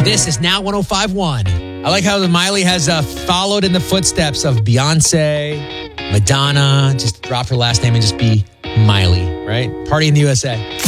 This is Now 105.1. I like how the Miley has followed in the footsteps of Beyonce, Madonna. Just drop her last name and just be Miley, right? Party in the USA.